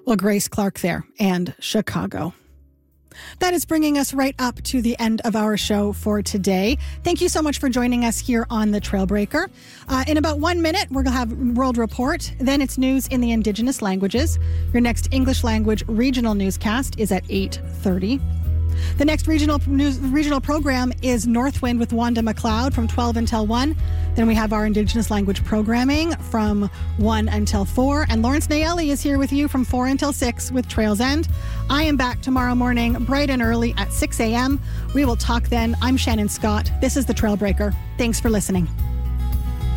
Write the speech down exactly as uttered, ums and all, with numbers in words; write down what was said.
Well, Grace Clark there and Chicago. That is bringing us right up to the end of our show for today. Thank you so much for joining us here on The Trailbreaker. Uh, in about one minute, we're going to have World Report. Then it's news in the Indigenous languages. Your next English language regional newscast is at eight thirty. The next regional news, regional program is Northwind with Wanda McLeod from twelve until one. Then we have our Indigenous language programming from one until four. And Lawrence Nayeli is here with you from four until six with Trails End. I am back tomorrow morning, bright and early at six a.m. We will talk then. I'm Shannon Scott. This is The Trailbreaker. Thanks for listening.